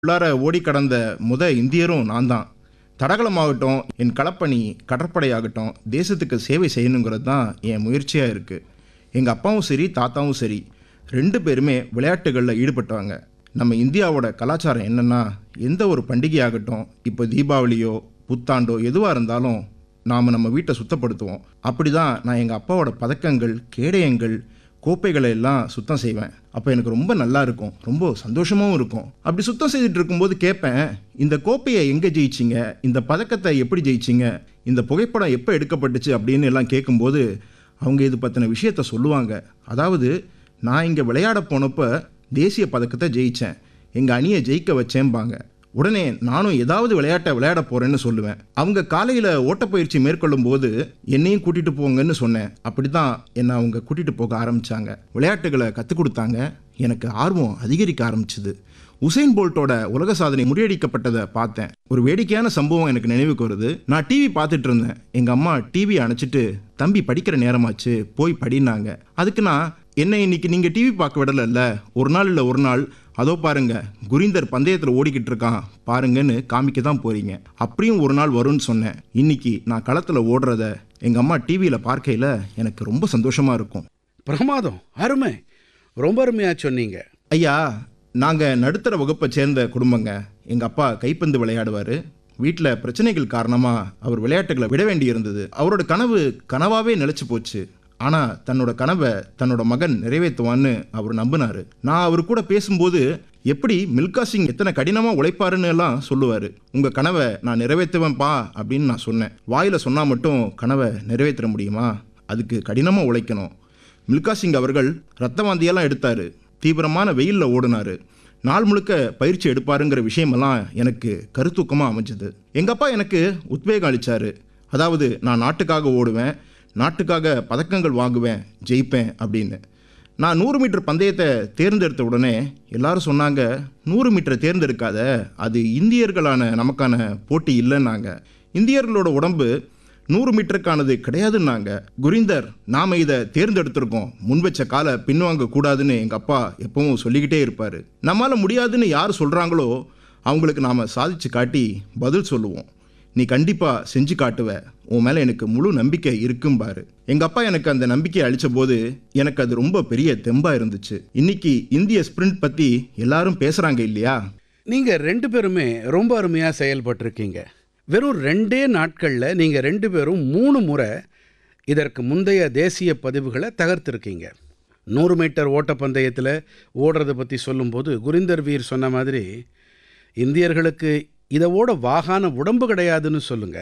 உள்ளார ஓடி கடந்த இந்தியரும் நான் தான். தடகளமாகட்டும், என் களப்பணி, கடற்படையாகட்டும், தேசத்துக்கு சேவை செய்யணுங்கிறது தான் என் முயற்சியாக இருக்குது. எங்கள் அப்பாவும் சரி, தாத்தாவும் சரி, 2 பேருமே விளையாட்டுகளில் ஈடுபட்டவங்க. நம்ம இந்தியாவோட கலாச்சாரம் என்னென்னா, எந்த ஒரு பண்டிகையாகட்டும், இப்போ தீபாவளியோ புத்தாண்டோ எதுவாக இருந்தாலும் நாம் நம்ம வீட்டை சுத்தப்படுத்துவோம். அப்படி தான் நான் எங்கள் அப்பாவோட பதக்கங்கள், கேடயங்கள், கோப்பைகளை எல்லாம் சுத்தம் செய்வேன். அப்போ எனக்கு ரொம்ப நல்லா இருக்கும், ரொம்ப சந்தோஷமாகவும் இருக்கும். அப்படி சுத்தம் செய்துட்டு இருக்கும்போது கேட்பேன், இந்த கோப்பையை எங்கே ஜெயிச்சிங்க, இந்த பதக்கத்தை எப்படி ஜெயிச்சிங்க, இந்த புகைப்படம் எப்போ எடுக்கப்பட்டுச்சு அப்படின்னு எல்லாம் கேட்கும்போது அவங்க இது பற்றின விஷயத்த சொல்லுவாங்க. அதாவது, நான் இங்கே விளையாட போனப்போ தேசிய பதக்கத்தை ஜெயித்தேன், எங்கள் அணியை ஜெயிக்க வச்சேன்பாங்க. உடனே நானும் ஏதாவது விளையாட்டை விளையாட போகிறேன்னு சொல்லுவேன். அவங்க காலையில் ஓட்டப்பயிற்சி மேற்கொள்ளும் போது என்னையும் கூட்டிகிட்டு போங்கன்னு சொன்னேன். அப்படி தான் என்னை அவங்க கூட்டிகிட்டு போக ஆரம்பித்தாங்க. விளையாட்டுகளை கற்றுக் கொடுத்தாங்க. எனக்கு ஆர்வம் அதிகரிக்க ஆரம்பிச்சுது. உசைன் போல்ட்டோட உலக சாதனை முறியடிக்கப்பட்டதை பார்த்தேன். ஒரு வேடிக்கையான சம்பவம் எனக்கு நினைவுக்கு வருது. நான் டிவி பார்த்துட்டு இருந்தேன். எங்கள் அம்மா டிவியை அணைச்சிட்டு, தம்பி படிக்கிற நேரமாச்சு, போய் படினாங்க. அதுக்கு நான், என்ன இன்னைக்கு நீங்கள் டிவி பார்க்க விடலைல்ல, ஒரு நாள் இல்லை ஒரு நாள் அதோ பாருங்க குரிந்தர் பந்தயத்தில் ஓடிக்கிட்டு இருக்கான் பாருங்கன்னு காமிக்க தான் போறீங்க, அப்படியும் ஒரு நாள் வரும்னு சொன்னேன். இன்னைக்கு நான் களத்தில் ஓடுறத எங்கள் அம்மா டிவியில் பார்க்கையில் எனக்கு ரொம்ப சந்தோஷமாக இருக்கும். பிரமாதம், அருமை, ரொம்ப அருமையாக சொன்னீங்க. ஐயா, நாங்கள் நடுத்தர வகுப்பை சேர்ந்த குடும்பங்க. எங்கள் அப்பா கைப்பந்து விளையாடுவார். வீட்டில் பிரச்சனைகள் காரணமாக அவர் விளையாட்டுகளை விட வேண்டி இருந்தது. அவரோட கனவு கனவாகவே நிலச்சி போச்சு. ஆனால் தன்னோட கனவை தன்னோட மகன் நிறைவேற்றுவான்னு அவர் நம்பினார். நான் அவர் கூட பேசும்போது, எப்படி மில்கா சிங் எத்தனை கடினமாக உழைப்பாருன்னு எல்லாம் சொல்லுவார். உங்கள் கனவை நான் நிறைவேற்றுவேன்ப்பா அப்படின்னு நான் சொன்னேன். வாயில் சொன்னால் மட்டும் கனவை நிறைவேற்ற முடியுமா? அதுக்கு கடினமாக உழைக்கணும். மில்கா சிங் அவர்கள் ரத்த வாந்தியெல்லாம் எடுத்தார், தீவிரமான வெயிலில் ஓடினார், நாள் முழுக்க பயிற்சி எடுப்பாருங்கிற விஷயமெல்லாம் எனக்கு கருத்தூக்கமாக அமைஞ்சுது. எங்கள் அப்பா எனக்கு உத்வேகம் அளித்தார். அதாவது, நான் நாட்டுக்காக ஓடுவேன், நாட்டுக்காக பதக்கங்கள் வாங்குவேன், ஜெயிப்பேன் அப்படின்னு. நான் 100 மீட்டர் பந்தயத்தை தேர்ந்தெடுத்த உடனே எல்லாரும் சொன்னாங்க, 100 மீட்டரை தேர்ந்தெடுக்காத, அது இந்தியர்களான நமக்கான போட்டி இல்லைன்னாங்க. இந்தியர்களோட உடம்பு 100 மீட்டருக்கானது கிடையாதுன்னாங்க. குரிந்தர், நாம் இதை தேர்ந்தெடுத்திருக்கோம், முன் வச்ச காலை பின்வாங்க கூடாதுன்னு எங்கள் அப்பா எப்பவும் சொல்லிக்கிட்டே இருப்பார். நம்மளால் முடியாதுன்னு யார் சொல்கிறாங்களோ அவங்களுக்கு நாம் சாதிச்சு காட்டி பதில் சொல்லுவோம். நீ கண்டிப்பாக செஞ்சு காட்டுவ, உன் மேலே எனக்கு முழு நம்பிக்கை இருக்கும்பாரு. எங்கள் அப்பா எனக்கு அந்த நம்பிக்கையை அளித்த போது எனக்கு அது ரொம்ப பெரிய தெம்பாக இருந்துச்சு. இன்னைக்கு இந்திய ஸ்பிரிண்ட் பற்றி எல்லாரும் பேசுகிறாங்க இல்லையா? நீங்கள் 2 பேருமே ரொம்ப அருமையாக செயல்பட்டிருக்கீங்க. வெறும் 2 நாட்களில் நீங்கள் 2 பேரும் 3 முறை இதற்கு முந்தைய தேசிய பதிவுகளை தகர்த்திருக்கீங்க. 100 மீட்டர் ஓட்டப்பந்தயத்தில் ஓடுறதை பற்றி சொல்லும்போது குரிந்தர் வீர் சொன்ன மாதிரி, இந்தியர்களுக்கு இதை ஓட வாகான உடம்பு கிடையாதுன்னு சொல்லுங்க.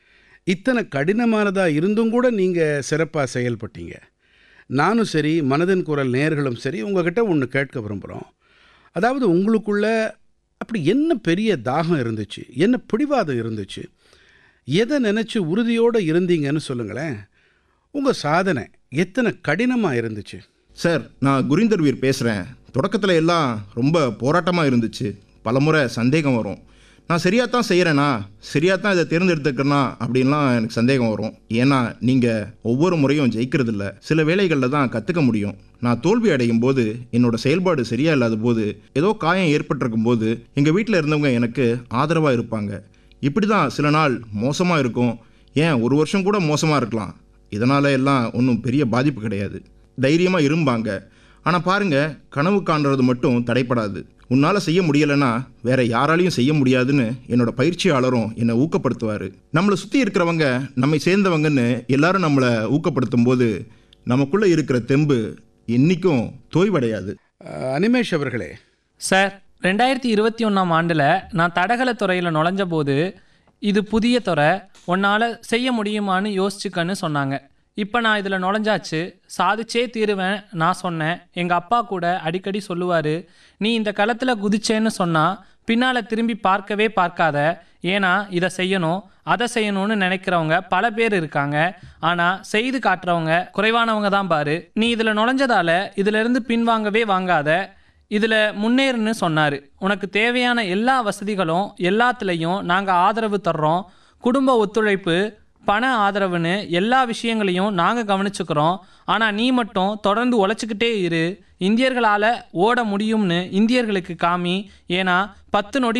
இத்தனை கடினமானதாக இருந்தும் கூட நீங்கள் சிறப்பாக செயல்பட்டீங்க. நானும் சரி, மனதின் குரல் நேயர்களும் சரி, உங்ககிட்ட ஒன்று கேட்க விரும்புகிறோம். அதாவது, உங்களுக்குள்ள அப்படி என்ன பெரிய தாகம் இருந்துச்சு, என்ன பிடிவாதம் இருந்துச்சு, எதை நினச்சி உறுதியோடு இருந்தீங்கன்னு சொல்லுங்களேன். உங்கள் சாதனை எத்தனை கடினமாக இருந்துச்சு? சார், நான் குரிந்தர் வீர் பேசுகிறேன். தொடக்கத்தில் எல்லாம் ரொம்ப போராட்டமாக இருந்துச்சு. பலமுறை சந்தேகம் வரும். நான் சரியாக தான் செய்கிறேனா, சரியாக தான் இதை தேர்ந்தெடுத்துக்கிறேனா அப்படின்லாம் எனக்கு சந்தேகம் வரும். ஏன்னா நீங்கள் ஒவ்வொரு முறையும் ஜெயிக்கிறதில்ல, சில வேளைகளில் தான் கற்றுக்க முடியும். நான் தோல்வி அடையும் போது, என்னோட செயல்பாடு சரியாக இல்லாத போது, ஏதோ காயம் ஏற்பட்டிருக்கும் போது எங்கள் வீட்டில் இருந்தவங்க எனக்கு ஆதரவாக இருப்பாங்க. இப்படி தான் சில நாள் மோசமாக இருக்கும், ஏன் 1 வருஷம் கூட மோசமாக இருக்கலாம். இதனால் எல்லாம் ஒன்றும் பெரிய பாதிப்பு கிடையாது, தைரியமாக இருப்பாங்க. ஆனால் பாருங்கள், கனவு காண்றது மட்டும் தடைப்படாது. உன்னால் செய்ய முடியலைன்னா வேற யாராலையும் செய்ய முடியாதுன்னு என்னோட பயிற்சியாளரும் என்னை ஊக்கப்படுத்துவார். நம்மளை சுற்றி இருக்கிறவங்க நம்மை சேர்ந்தவங்கன்னு எல்லாரும் நம்மளை ஊக்கப்படுத்தும் போது நமக்குள்ளே இருக்கிற தெம்பு என்றைக்கும் தோய்வடையாது. அனிமேஷ் அவர்களே. சார், 2021ஆம் ஆண்டில் நான் தடகள துறையில் நுழைஞ்ச போது, இது புதிய துறை, உன்னால் செய்ய முடியுமான்னு யோசிச்சுக்கன்னு சொன்னாங்க. இப்போ நான் இதில் நுழைஞ்சாச்சு, சாதிச்சே தீருவேன் நான் சொன்னேன். எங்கள் அப்பா கூட அடிக்கடி சொல்லுவார், நீ இந்த களத்தில் குதிச்சேன்னு சொன்னால் பின்னால் திரும்பி பார்க்கவே பார்க்காத, ஏன்னா இதை செய்யணும் அதை செய்யணும்னு நினைக்கிறவங்க பல பேர் இருக்காங்க, ஆனால் செய்து காட்டுறவங்க குறைவானவங்க தான் பாரு. நீ இதில் நுழைஞ்சதால் இதிலிருந்து பின்வாங்கவே வாங்காத, இதில் முன்னேறுன்னு சொன்னார். உனக்கு தேவையான எல்லா வசதிகளும் எல்லாத்துலேயும் நாங்கள் ஆதரவு தர்றோம், குடும்ப ஒத்துழைப்பு, பண ஆதரவுன்னு எல்லா விஷயங்களையும் நாங்கள் கவனிச்சுக்கிறோம். ஆனால் நீ மட்டும் தொடர்ந்து உழைச்சிக்கிட்டே இரு, இந்தியர்களால் ஓட முடியும்னு இந்தியர்களுக்கு காமி. ஏன்னா 10 நொடி